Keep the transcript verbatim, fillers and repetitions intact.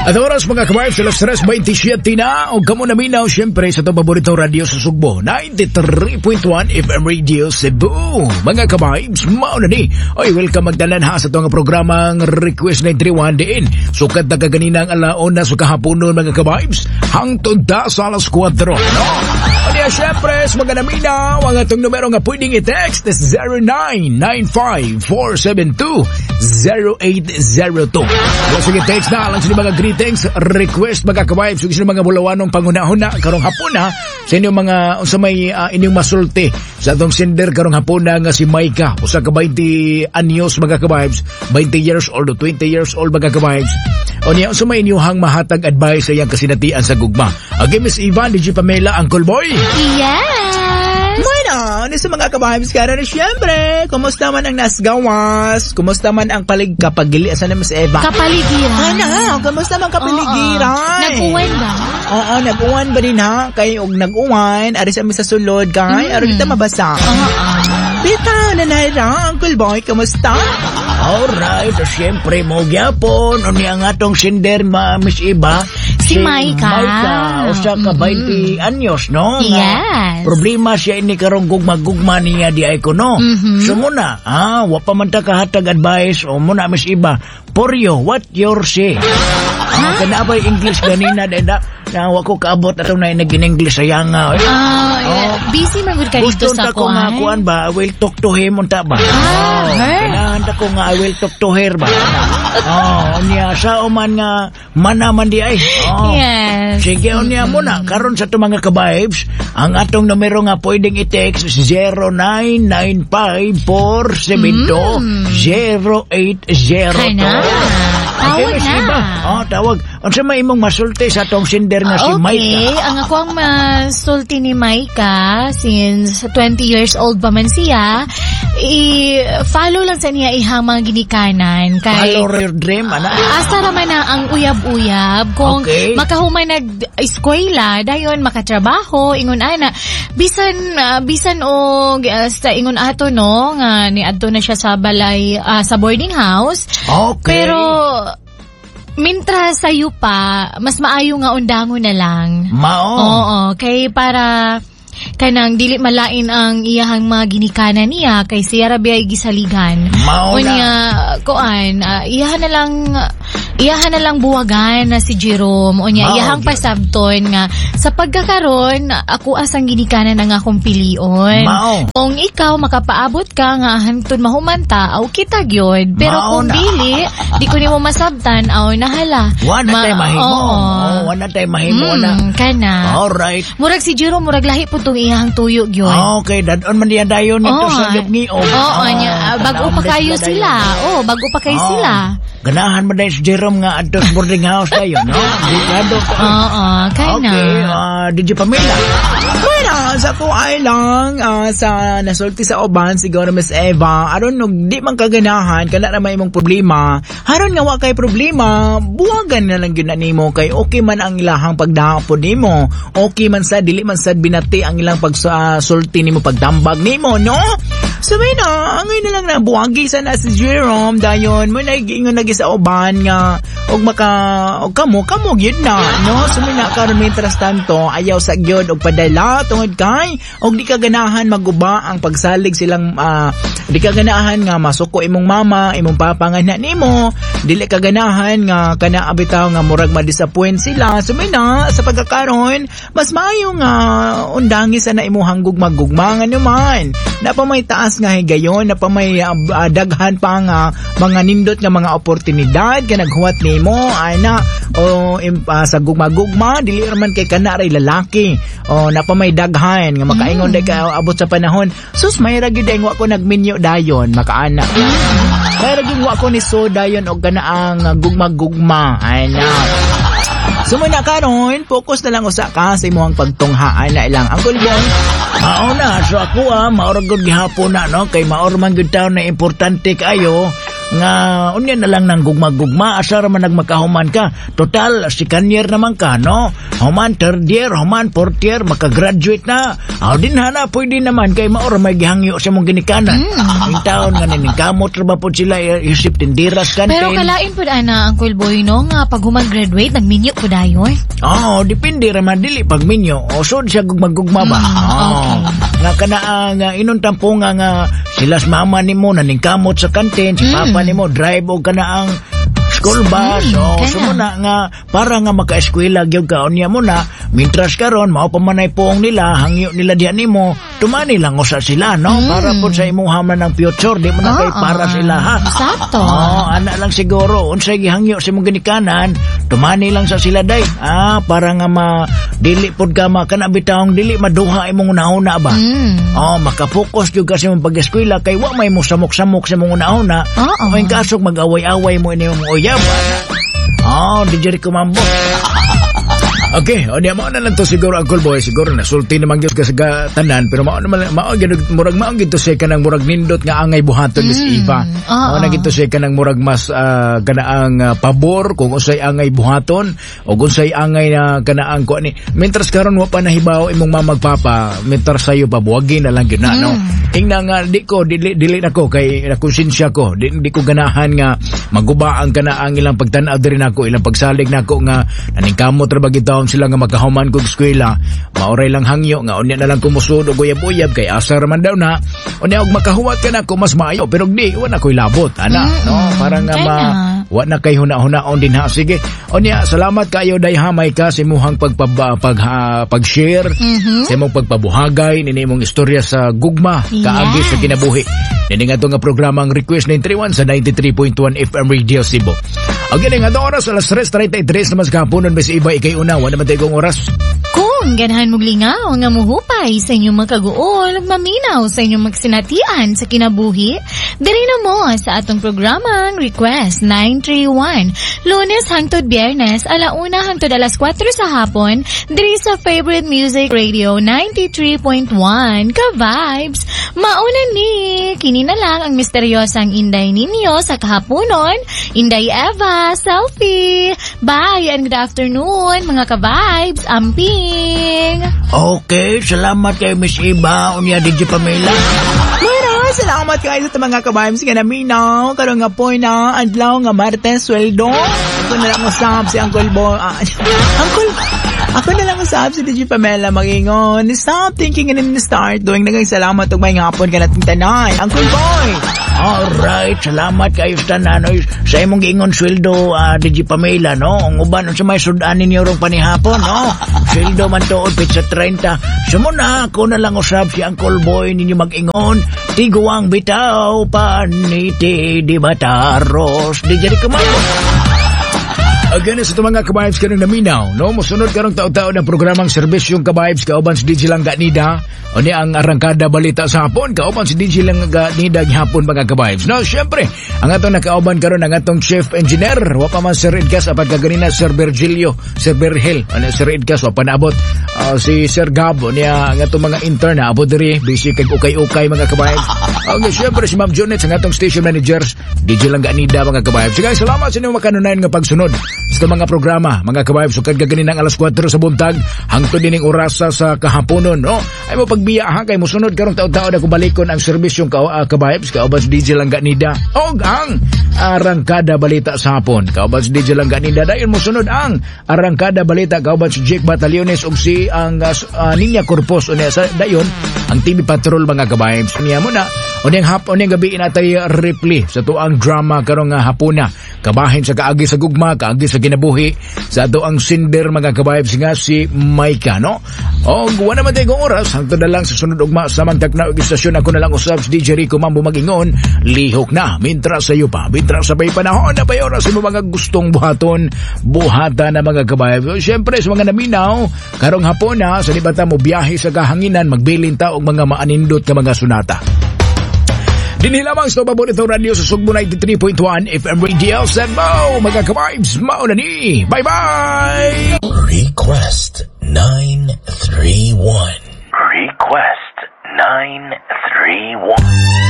At oras mga kabayab sa alas tres twenty-seven na o kamo na minaw syempre sa itong paboritong radio sa Sugbo ninety-three point one F M Radio Cebu. Mga kabayabs, mauna ni ay welcome magdalan ha sa itong programang Request nine three one din. Sukat na kaganinang alaon na sa kahaponon mga kabayabs hangtod ta sa alas four no? O niya syempre sa mga naminaw ang itong numero nga pwedeng i-text is zero nine nine five four seven two zero eight zero two. Kung sige text na lang sa mga greetings, request mga kabayab so sa mga bulawanong pangunahon na karong hapon na sa inyong mga sa may uh, inyong masulti sa atong sender karong hapon na nga si Maika usa ka twenty anyos mga kabayabs, twenty years old o twenty years old mga kabayabs. O niya sa may inyong mahatag advice sa iyang kasinatian sa gugma. Again, Miss Ivan, D J Pamela, Uncle Boy. Yes! Bueno, ano sa mga kabahabs ka rin, siyempre, kumusta man ang nasgawas? Kumusta man ang paligkapagili? Asan na Miss Eva? Kapaligiran. Ano? Kumusta man kapaligiran? Nag-uwan ba? Oo, nag-uwan ba din ha? Kay og nag-uwan, ari sa sa sulod, kay, mm. ari dito mabasa. Oo. Bita, nanayra, Uncle Boy, kumusta? Alright, so siyempre mo gyapon o niya nga tong sender ma Miss Eva. Si Maika. Maika, o siya ka twenty anyos, no? Yes. Problema siya ini karong gugma-gugma niya di ay ko, no? Mm-hmm. So muna, ah, wa pa man ta kahatag advice o muna Miss Eva. For you, what your say? Ah, kana ba English ganina deda? Na wa ko kaabot atong na nagin-English sayang nga. Ah, uh, busy man gud ka dito sa ko nga kuan ba, I will talk to him unta ba? Ah, her. Kailangan ko nga I will talk to her ba? Oh, niya sa uman nga manaman di ay. Oh. Yes. Sige unya mo na karon sa to mga kabibes, ang atong numero nga pwedeng i-text is zero nine nine five four seven two zero eight zero two. Tawag okay, na. Oh, tawag. Unsa may imong masulti sa atong sender nga si okay. Maika? Okay, ang ako ang masulti ni Maika since twenty years old pa man siya, i-follow lang sa niya ihang mga ginikanan. Kay, follow your dream, ana? Asa naman na ang uyab-uyab. Kung okay. makahuman nag-eskwela, dayon makatrabaho, ingon ana. Bisan, uh, bisan o uh, sa ingon ato, no, nga ni adto na siya sa balay, uh, sa boarding house. Okay. Pero, mintra sa'yo pa, mas maayo nga undangon na lang. Mao. Oo, kay para kanang dili malain ang iyahang mga ginikanan niya kay siya rabi ay gisaligan. Mao o niya, kuan, uh, iyahan na lang, iyahan na lang buwagan na si Jerome. O niya, Mao, iyahang yeah. pasabton nga sa pagkakaroon, ako asang ginikanan na nga akong pilion. Mao. Kung ikaw makapaabot ka nga hantod mahumanta, aw kita gyud. Pero Mao kung na. dili, di ko nimo masabtan, aw nahala. Wala Ma- tayo mahimo. Oo. Oh, wala tayo mahimo Mm, na. kana. Alright. Murag si Jerome, murag lahi po itong iyahang tuyo gyud. Okay, dadon man diyan dayon nito Oo. sa gibngiog. Oo, niya, ah, bago pa kayo sila. Oh, bago pa kayo Oo. sila. Ganahan mo dahil si Jerome nga adto sa boarding house tayo, no? Delikado ko. Oo, kaya na. Okay, uh, D J Pamela. Bueno, sa ko ay lang, uh, sa nasulti sa uban, siguro Miss Eva, aron nung di man kaganahan, kana na may imong problema, haron nga wa kay problema, buwagan na lang yun na nimo, kay okay man ang ilahang pagdahapon nimo, okay man sa, dili man sa binati ang ilang pagsulti nimo, pagdambag nimo, no? Sabi na, angay na lang na buwagi sana si Jerome, dayon, mo nag-ingon lagi sa uban nga, og maka, og kamo, kamo yun na, no? Sabi na, karon mientras tanto, ayaw sa gyud og padala, tungod kay, og di ka ganahan maguba ang pagsalig silang, uh, di ka ganahan nga masuko imong mama, imong papa nga na nimo, dili ka ganahan nga kana abitaw nga murag ma-disappoint sila. Sabi na, sa pagkakaroon, mas maayo nga undangi sa na imuhang gugmag-gugma nga naman. Na pa may taas nga higayon, na pa may uh, uh, daghan pa nga mga nindot nga mga oportunidad ka naghuwat nimo ana o uh, sa gugma-gugma dili man kay kana ray lalaki o na pa may daghan nga makaingon mm. day ka abot sa panahon sus may ra gyud ay wa ko nagminyo dayon makaana may ra gyud wa ko ni so dayon og kana ang uh, gugma-gugma ana. Sumuna karon, focus na lang usa ka sa imong pagtunghaan na ilang Uncle Boy. Mao na, so ako ah, maorag gud gihapon na, no? Kay maor man gud taon na importante kayo. nga unya na lang nang gugma-gugma asa ra man nagmakahuman ka. Total si kanyer naman ka, no? Human third year, human fourth year, makagraduate na. Aw din hana pwede naman kay maor may gihangyo sa mong ginikanan. Ang taon nga ning kamot ra ba pud sila isip tindiras kantin. Pero kalain pud ana Uncle Boy no nga pag humag-graduate nagminyo pud dayon. Oh, depende ra man dili pag minyo. O sud siya gugmag-gugma ba? Mm, Oh. Nga kana nga inon tampo nga nga silas mama nimo naning kamot sa kantin, si papa nimo drive og kana ang school bus. Mm, Oh, kaya. so mo na nga para nga maka-eskwela gyud ka unya mo na. Mintras karon mao pa manay poong nila, hangyo nila diha nimo. Tumani lang usa sila, no? Para pud sa imong man ng future, di mo na kay Oo. para sila ha. Sakto. Oh, ana lang siguro unsay gihangyo sa imong ginikanan, tumani lang sa sila day. Ah, para nga ma dili pud ka makana bitawng dili maduha imong una-una ba. Mm. Oh, makapokus jud ka sa imong pag-eskwela kay wa may mo samok-samok sa imong una-una. Oo. Kung kasog mag-away-away mo ini imong uyab. Oh, di jeri kumambo. Okay, o diya, mao na lang to siguro, Uncle Boy, siguro nasulti naman gyud ka sa tanan, pero mao naman, mao gyud murag mao gyud to say kanang murag nindot nga angay buhaton Miss Eva. oo. Mao na gyud to say kanang murag mas uh, kanaang uh, pabor kung unsay angay buhaton o kung unsay angay na kanaang ko ani. Mentras karon wa pa nahibaw imong mamagpapa, mentras sayo pa buwagi na lang gyud na, no. Ingna nga di ko dili dili nako kay nakonsensya ko, di, di ko ganahan nga maguba ang kanaang ilang pagtan-aw diri nako, ilang pagsalig nako nga naningkamot ra ba gitaw sila nga magkahuman kog eskwela, maoray lang hangyo nga unya na lang kumusud og uyab-uyab kay asar man daw na unya og makahuwat ka na ko mas maayo pero di wa na koy labot ana, no, para nga ma wa na kay huna-hunaon din ha. Sige unya, salamat kayo day hamay ka sa imuhang pagpab pag ha, pag-share sa imong pagpabuhagay nini imong istorya sa gugma kaagi Yes. sa kinabuhi nini nga nga programang Request nine three one sa ninety-three point one F M Radio Cebu. Okay, nga oras alas tres thirty-three na mas kapunon Miss Iba ikay una wala man tayong oras. Kung ganahan mong lingaw nga muhupay sa inyong magkaguol, maminaw sa inyong magsinatian sa kinabuhi, diri na mo sa atong programang Request nine three one. Lunes hangtod Biyernes, alauna hangtod alas kwatro sa hapon, diri sa Favorite Music Radio ninety-three point one. Ka-vibes! Mauna ni, kini na lang ang misteryosang Inday ninyo sa kahaponon, Inday Eva, selfie! Bye and good afternoon, mga ka-vibes! Amping! Okay, salamat kay Miss Iba unya D J Pamela. Mara, salamat kayo sa mga kabayams nga naminaw. Karon nga po na adlaw nga Martes sweldo. Ako na lang usab si Uncle Boy. Ah, Uncle, ako na lang usab si D J Pamela magingon. Stop thinking and then start doing nagay salamat og may hapon ka nating tanan. Uncle Boy. Alright, salamat kayo sa tanan. Oy, sa imong giingon sweldo, uh, D J Pamela, no? Ang uban sa may sudanin niyo rong panihapon, no? Sweldo man tuod pizza thirty. Sumuna, ako na lang usab si Uncle Boy ninyo mag-ingon. Tiguang bitaw, paniti, di bataros. Di jadi kumalo. Again, sa ito mga kabayabs ka nang naminaw, no? Musunod karong tao-tao ng programang serbisyong kabayabs kauban si D J Langga Nida. O ni ang arangkada balita sa hapon, kauban si D J Langga Nida hapon mga kabayabs. No, syempre, ang atong nakauban karon ang atong chief engineer. Wa pa man Sir Edgas, apat kaganina Sir Virgilio, Sir Berhel. Ano, Sir Edgas, wa pa naabot. Uh, si Sir Gab, o niya ang atong mga intern na abo diri, busy kag ukay-ukay mga kabayabs. Okay, syempre si Ma'am Junet, ang atong station managers, D J Langga Nida mga kabayabs. Sige, salamat sa inyong makanunayan nga pagsunod sa mga programa, mga kabayab, sukad kaganin ng alas kwatro sa buntag, hangtod din ang orasa sa kahaponon, no? Ay mo pagbiya ha, kay musunod karong taon-taon na kubalikon ang serbisyong ka, uh, kabayab, kaubas D J Langga Nida, o ang arangkada balita sa hapon, kaubas D J Langga Nida, dahil musunod ang arangkada balita, kaubas Jake Batallones, o si ang uh, uh, Ninya Corpus, o niya sa dayon, ang T V Patrol mga kabayab, niya mo na, o niyang hapon, o niyang gabi inatay Ripley, sa tuang drama karong uh, hapuna, kabahin sa kaagi sa gugma, kaagi sa kinabuhi sa ato ang sinder mga kabayabs nga si Maika, no? O guwa naman tayo kong oras hangtod na lang sa sunod ugma sa mangtak na istasyon. Ako na lang usab si D J Rico Mambo magingon, lihok na mintras sa iyo pa, mintras sa bay panahon na bay oras sa mga gustong buhaton buhata na mga kabayabs. So, syempre sa mga naminaw karong hapon na sa libata mo biyahe sa kahanginan magbilin ta og mga maanindot ka mga sunata. Dinhi lamang sa paborito radio sa Sugbo ninety-three point one F M Radio Cebu. Mga ka-vibes, mauna ni. Bye-bye! Request nine three one. Request nine three one.